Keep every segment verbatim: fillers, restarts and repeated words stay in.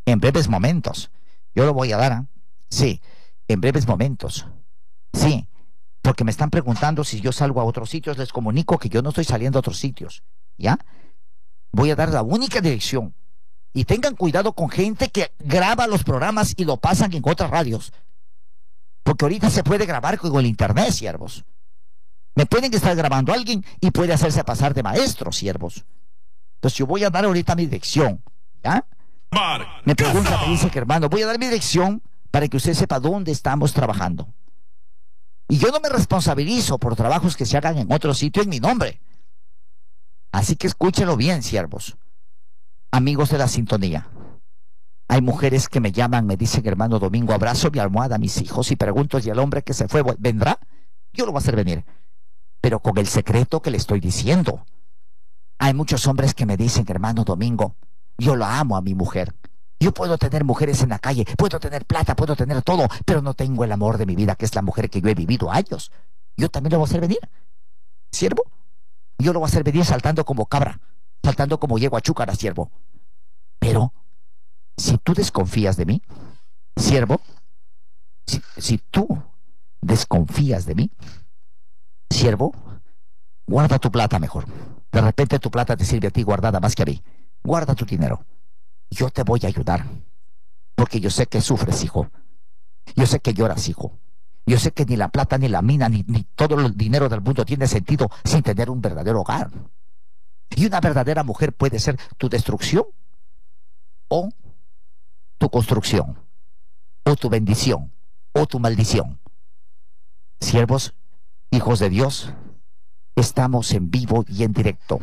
En breves momentos. Yo lo voy a dar, ¿eh? Sí, en breves momentos. Sí, porque me están preguntando si yo salgo a otros sitios. Les comunico que yo no estoy saliendo a otros sitios. ¿Ya? Voy a dar la única dirección. Y tengan cuidado con gente que graba los programas y lo pasan en otras radios. Porque ahorita se puede grabar con el internet, siervos. Me pueden estar grabando a alguien y puede hacerse pasar de maestro, siervos. Entonces yo voy a dar ahorita mi dirección. ¿Ya? Me pregunta, me dice que hermano, voy a dar mi dirección para que usted sepa dónde estamos trabajando. Y yo no me responsabilizo por trabajos que se hagan en otro sitio en mi nombre. Así que escúchenlo bien, siervos. Amigos de la sintonía. Hay mujeres que me llaman, me dicen, hermano Domingo, abrazo mi almohada a mis hijos y pregunto si el hombre que se fue vendrá. Yo lo voy a hacer venir, pero con el secreto que le estoy diciendo. Hay muchos hombres que me dicen, hermano Domingo, yo la amo a mi mujer. Yo puedo tener mujeres en la calle, puedo tener plata, puedo tener todo, pero no tengo el amor de mi vida, que es la mujer que yo he vivido años. Yo también lo voy a hacer venir, siervo. Yo lo voy a hacer venir saltando como cabra, saltando como yegua chúcara, siervo. Pero si tú desconfías de mí, siervo, si, si tú desconfías de mí, siervo, guarda tu plata mejor. De repente tu plata te sirve a ti guardada más que a mí. Guarda tu dinero. Yo te voy a ayudar. Porque yo sé que sufres, hijo. Yo sé que lloras, hijo. Yo sé que ni la plata, ni la mina, ni, ni todo el dinero del mundo tiene sentido sin tener un verdadero hogar. Y una verdadera mujer puede ser tu destrucción o tu construcción, o tu bendición, o tu maldición. Siervos, hijos de Dios, estamos en vivo y en directo.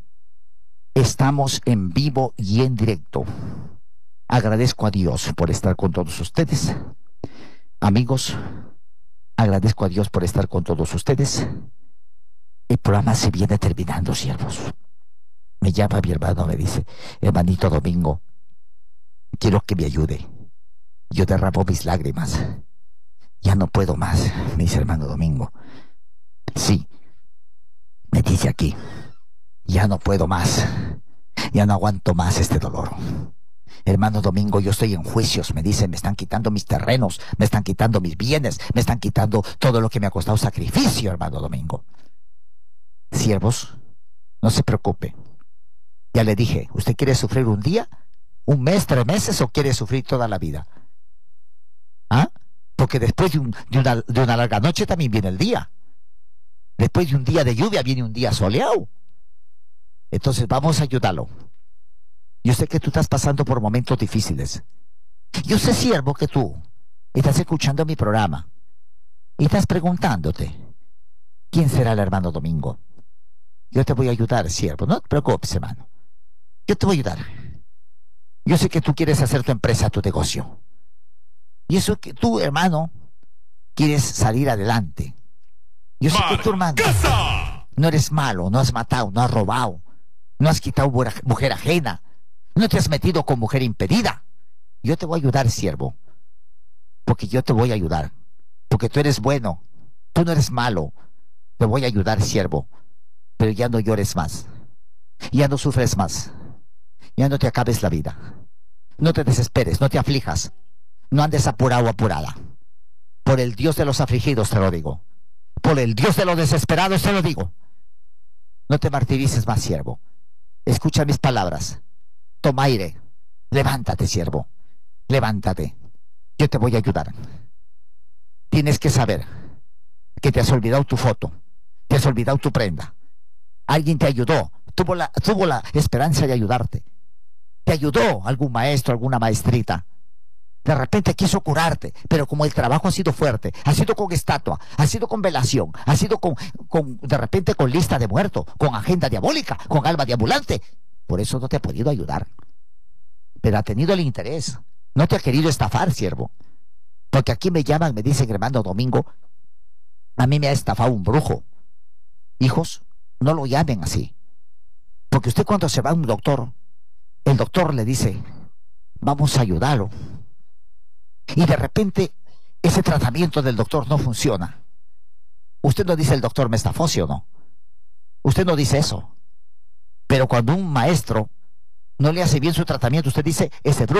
Estamos en vivo y en directo. Agradezco a Dios por estar con todos ustedes. Amigos, agradezco a Dios por estar con todos ustedes. El programa se viene terminando, siervos. Me llama mi hermano, me dice, hermanito Domingo, quiero que me ayude. Yo derramo mis lágrimas. Ya no puedo más, me dice hermano Domingo. Sí, me dice aquí, ya no puedo más. Ya no aguanto más este dolor. Hermano Domingo, yo estoy en juicios, me dicen, me están quitando mis terrenos, me están quitando mis bienes, me están quitando todo lo que me ha costado sacrificio, hermano Domingo. Siervos, no se preocupe. Ya le dije, ¿usted quiere sufrir un día, un mes, tres meses o quiere sufrir toda la vida? ¿Ah? Porque después de, un, de, una, de una larga noche también viene el día. Después de un día de lluvia viene un día soleado. Entonces vamos a ayudarlo. Yo sé que tú estás pasando por momentos difíciles. Yo sé, siervo, que tú estás escuchando mi programa y estás preguntándote, ¿quién será el hermano Domingo? Yo te voy a ayudar, siervo. No te preocupes, hermano. Yo te voy a ayudar. Yo sé que tú quieres hacer tu empresa, tu negocio. Y eso que tú, hermano, quieres salir adelante. Yo sé que tú, hermano, no eres malo, no has matado, no has robado, no has quitado mujer ajena, no te has metido con mujer impedida. Yo te voy a ayudar, siervo, porque yo te voy a ayudar, porque tú eres bueno, tú no eres malo. Te voy a ayudar, siervo, pero ya no llores más, ya no sufres más, ya no te acabes la vida, no te desesperes, no te aflijas, no andes apurado o apurada. Por el Dios de los afligidos te lo digo, por el Dios de los desesperados te lo digo. No te martirices más, siervo. Escucha mis palabras. Toma aire. Levántate, siervo. Levántate. Yo te voy a ayudar. Tienes que saber que te has olvidado tu foto. Te has olvidado tu prenda. Alguien te ayudó. Tuvo la, tuvo la esperanza de ayudarte. Te ayudó algún maestro, alguna maestrita. De repente quiso curarte, pero como el trabajo ha sido fuerte, ha sido con estatua, ha sido con velación, ha sido con, con de repente con lista de muertos, con agenda diabólica, con alma de ambulante, por eso no te ha podido ayudar. Pero ha tenido el interés, no te ha querido estafar, siervo. Porque aquí me llaman, me dicen, hermano Domingo, a mí me ha estafado un brujo. Hijos, no lo llamen así. Porque usted cuando se va a un doctor, el doctor le dice, vamos a ayudarlo. Y de repente ese tratamiento del doctor no funciona. Usted no dice el doctor me estafó, ¿sí o no? Usted no dice eso. Pero cuando un maestro no le hace bien su tratamiento, usted dice ese